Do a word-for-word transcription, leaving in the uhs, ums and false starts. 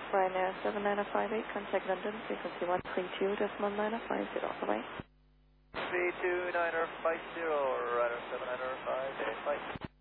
Ryanair seven nine zero five eight, contact London, frequency one three two decimal nine zero five zero, bye-bye. three two nine zero five zero, Ryanair seven nine zero five eight, bye.